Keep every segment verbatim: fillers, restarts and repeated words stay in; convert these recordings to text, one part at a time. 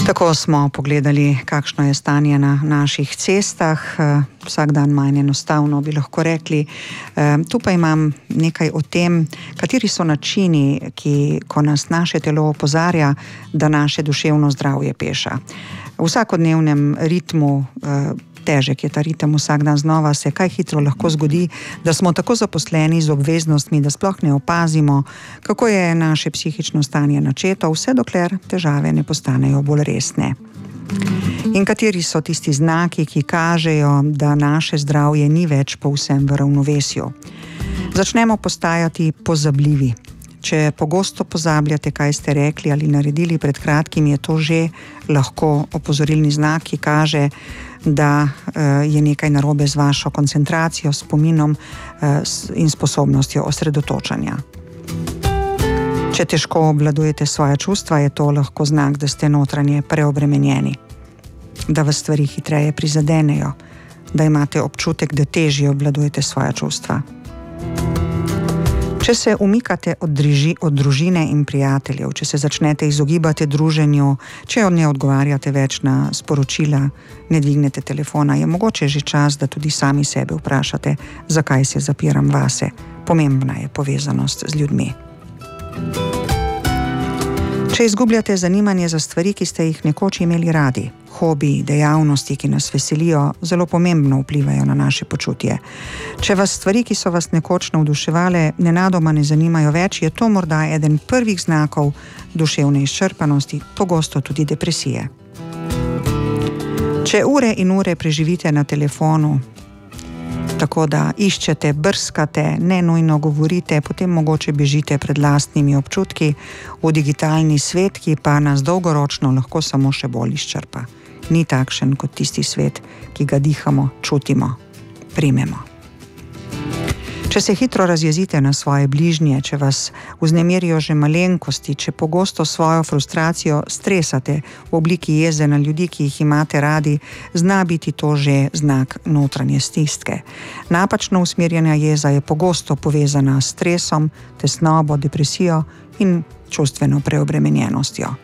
Tako smo pogledali, kakšno je stanje na naših cestah. Vsak dan manj enostavno, bi lahko rekli. Tu pa imam nekaj o tem, kateri so načini, ki, ko nas naše telo opozarja, da naše duševno zdravje peša. V vsakodnevnem ritmu, težek je ta ritem vsak dan znova, se kaj hitro lahko zgodi, da smo tako zaposleni z obveznostmi, da sploh ne opazimo, kako je naše psihično stanje načeto, vse dokler težave ne postanejo bolj resne. In kateri so tisti znaki, ki kažejo, da naše zdravje ni več povsem v ravnovesju. Začnemo postajati pozabljivi. Če pogosto pozabljate, kaj ste rekli ali naredili pred kratkim, je to že lahko opozorilni znak, ki kaže, da je nekaj narobe z vašo koncentracijo, spominom in sposobnostjo osredotočanja. Če težko obvladujete svoje čustva, je to lahko znak, da ste notranje preobremenjeni, da vas stvari hitreje prizadenejo, da imate občutek, da težje obvladujete svoja čustva. Če se umikate od, driži, od družine in prijateljev, če se začnete izogibati druženju, če ne odgovarjate več na sporočila, ne dvignete telefona, je mogoče že čas, da tudi sami sebe vprašate, zakaj se zapiram vase. Pomembna je povezanost z ljudmi. Če izgubljate zanimanje za stvari, ki ste jih nekoč imeli radi, hobiji, dejavnosti, ki nas veselijo, zelo pomembno vplivajo na naše počutje. Če vas stvari, ki so vas nekoč navduševale, nenadoma ne zanimajo več, je to morda eden prvih znakov duševne izčrpanosti, pogosto tudi depresije. Če ure in ure preživite na telefonu, tako da iščete, brskate, ne nujno govorite, potem mogoče bežite pred lastnimi občutki v digitalni svet, ki pa nas dolgoročno lahko samo še bolj izčrpa. Ni takšen kot tisti svet, ki ga dihamo, čutimo, primemo. Če se hitro razjezite na svoje bližnje, če vas vznemirijo že malenkosti, če pogosto svojo frustracijo stresate v obliki jeze na ljudi, ki jih imate radi, zna biti to že znak notranje stiske. Napačno usmerjena jeza je pogosto povezana s stresom, tesnobo, depresijo in čustveno preobremenjenostjo.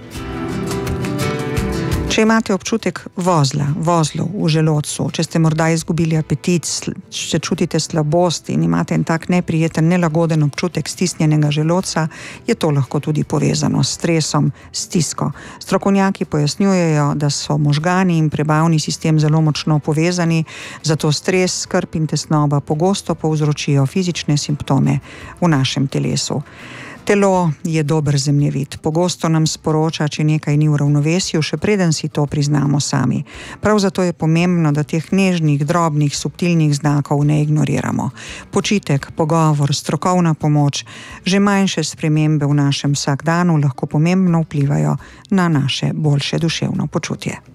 Če imate občutek vozla, vozlov v želodcu, če ste morda izgubili apetit, če čutite slabost in imate en tak neprijeten, nelagoden občutek stisnjenega želodca, je to lahko tudi povezano s stresom, stisko. Strokovnjaki pojasnjujejo, da so možgani in prebavni sistem zelo močno povezani, zato stres, skrb in tesnoba pogosto povzročijo fizične simptome v našem telesu. Telo je dober zemljevid. Pogosto nam sporoča, če nekaj ni v ravnovesju, še preden si to priznamo sami. Prav zato je pomembno, da teh nežnih, drobnih, subtilnih znakov ne ignoriramo. Počitek, pogovor, strokovna pomoč, že manjše spremembe v našem vsakdanu lahko pomembno vplivajo na naše boljše duševno počutje.